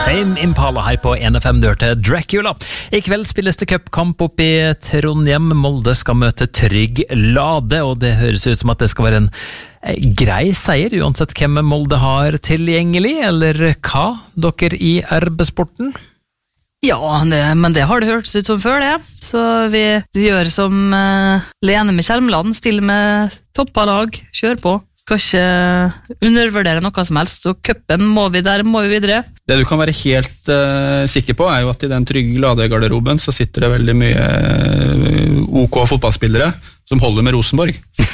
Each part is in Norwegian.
Tame Impala her på NFM dør til Dracula. I kveld spilles det cupkamp opp i Trondheim. Molde skal møte Trygg Lade, og det høres ut som at det skal være en grei seier, uansett hvem Molde har tilgjengelig, eller hva dere i RB-sporten? Ja, men det har det hørtes ut som før det. Så vi gjør som Lene med Kjermland, stiller med toppalag, kjør på. Skal ikke undervurdere noe som helst, så cupen må vi videre. Det du kan være helt sikker på er jo at i den Trygg Lade-garderoben så sitter det veldig mye OK fotballspillere som holder med Rosenborg.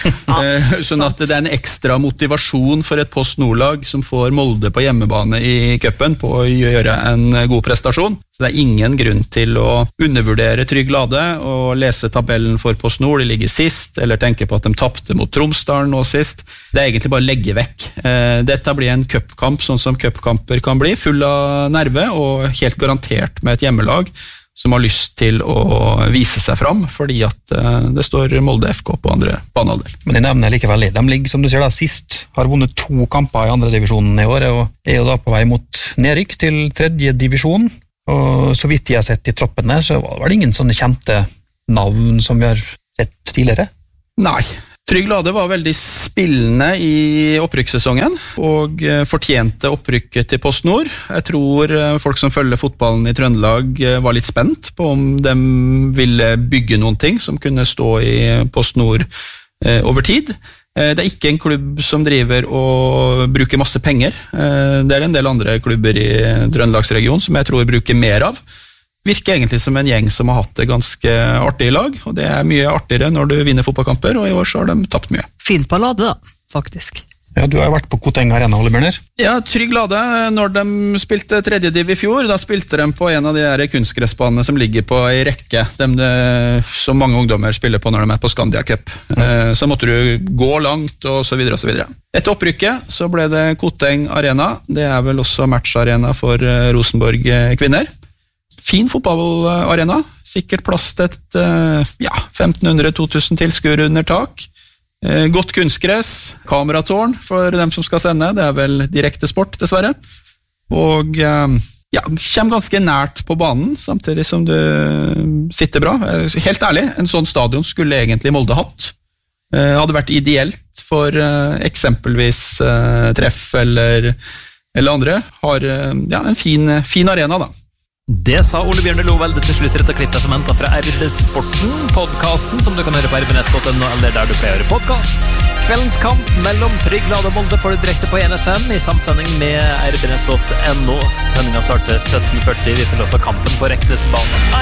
Sånn at det er en ekstra motivasjon for et Post Nord-lag som får Molde på hjemmebane i cupen på å gjøre en god prestasjon. Så det er ingen grunn til å undervurdere Trygg Lade og lese tabellen for Post Nord, de ligger sist, eller tenke på at de tappte mot Tromsdalen nå sist. Det er egentlig bare å legge vekk. Dette blir en cupkamp sånn som cupkamper kan bli, full av nerve og helt garantert med et hjemmelag som har lyst til å vise seg fram, fordi at det står Molde FK på andre banehalvdel. Men jeg nevner likevel det. De ligger, som du ser da, sist, har vunnet 2 kamper i andre divisjonen i år, og er jo da på vei mot nedrykk til 3. divisjon. Og så vidt jeg har sett i troppen der, så var det ingen sånne kjente navn som vi har sett tidligere. Nei. Trygg Lade var veldig spillende i opprykkssesongen, og fortjente opprykket til Post Nord. Jeg tror folk som følger fotballen i Trøndelag var litt spent på om de ville bygge noen ting som kunne stå i Post Nord over tid. Det er ikke en klubb som driver og bruker masse penger. Det er en del andre klubber i Trøndelagsregionen som jeg tror bruker mer av. Virker egentlig som en gjeng som har hatt det ganske artig i lag, og det er mye artigere når du vinner fotballkamper, og i år så har de tapt mye. Fint på Lade da, faktisk. Ja, du har jo vært på Koteng Arena, Ole Bjørner. Ja, Trygg Lade, når de spilte 3. div i fjor, da spilte de på en av de der kunstgressbanene som ligger på i rekke, som mange ungdommer spiller på når de er på Skandia Cup. Så måtte du gå langt, og så videre og så videre. Etter opprykket så ble det Koteng Arena, det er vel også matcharena for Rosenborg kvinner. Fin fotballarena, sikkert plass til et 1500-2000 tilskuere under tak. Godt kunstgress, kameratårn for dem som skal sende, det er vel direkte sport dessverre. Og kommer ganske nært på banen, samtidig som du sitter bra. Helt ærlig, en sånn stadion skulle egentlig Molde hatt. Hadde vært ideelt for eksempelvis treff eller andre. Har en fin arena da. Det sa Ole Bjørne Lovelde til slutt rett av klippet som hentet fra RB Sporten, podcasten som du kan høre på rbnett.no eller der du pleier å høre podcast. Kveldens kamp mellom Trygg Lade og Molde får du direkte på NFM i samsending med rbnett.no. Sendingen starter 17:40, vi følger også kampen på Reknesbanen.